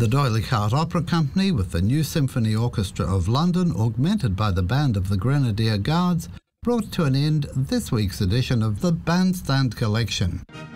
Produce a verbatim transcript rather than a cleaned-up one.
The D'Oyly Carte Opera Company, with the New Symphony Orchestra of London, augmented by the Band of the Grenadier Guards, brought to an end this week's edition of the Bandstand Collection.